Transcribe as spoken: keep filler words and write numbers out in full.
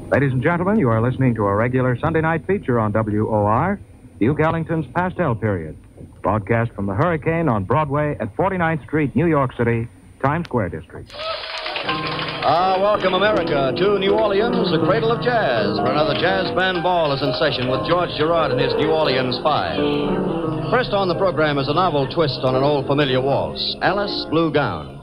Ladies and gentlemen, you are listening to a regular Sunday night feature on W O R, Duke Ellington's Pastel Period, broadcast from the Hurricane on Broadway at forty-ninth Street, New York City, Times Square District. Ah, welcome, America, to New Orleans, the cradle of jazz, for another jazz band ball is in session with George Gerard and his New Orleans Five. First on the program is a novel twist on an old familiar waltz, Alice Blue Gown.